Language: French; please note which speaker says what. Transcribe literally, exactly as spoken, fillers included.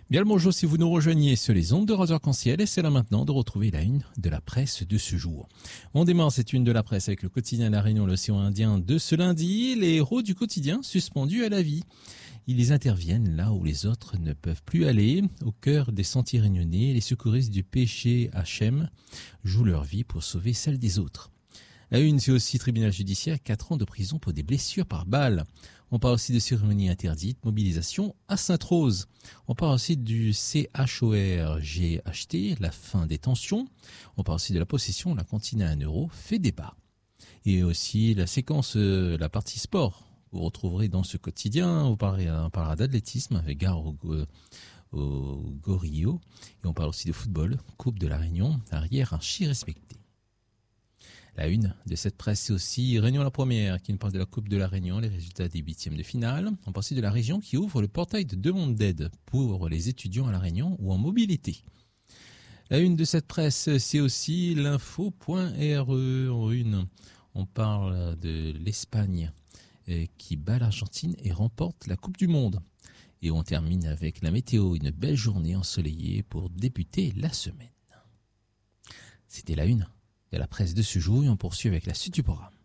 Speaker 1: Bien le bonjour si vous nous rejoignez sur les ondes de Radio Arc-en-Ciel et c'est là maintenant de retrouver la une de la presse de ce jour. On démarre cette une de la presse avec le quotidien La Réunion, l'Océan Indien de ce lundi. Les héros du quotidien suspendus à la vie. Ils interviennent là où les autres ne peuvent plus aller. Au cœur des sentiers réunionnais, les secouristes du P G H M jouent leur vie pour sauver celle des autres. La une, c'est aussi tribunal judiciaire, quatre ans de prison pour des blessures par balle. On parle aussi de cérémonie interdite, mobilisation à Sainte-Rose. On parle aussi du C H O R G H T, la fin des tensions. On parle aussi de la possession, la cantine à un euro fait débat. Et aussi la séquence, euh, la partie sport. Vous retrouverez dans ce quotidien, on parlera, on parlera d'athlétisme avec gare au, au Gorillo. Et on parle aussi de football, Coupe de la Réunion, arrière archi respecté. La une de cette presse, c'est aussi Réunion la première, qui nous parle de la Coupe de la Réunion, les résultats des huitièmes de finale. On parle aussi de la région qui ouvre le portail de demande d'aide pour les étudiants à la Réunion ou en mobilité. La une de cette presse, c'est aussi l'info point R E. En une, on parle de l'Espagne qui bat l'Argentine et remporte la Coupe du Monde. Et on termine avec la météo, une belle journée ensoleillée pour débuter la semaine. C'était la une de la presse de ce jour et on poursuit avec la suite du programme.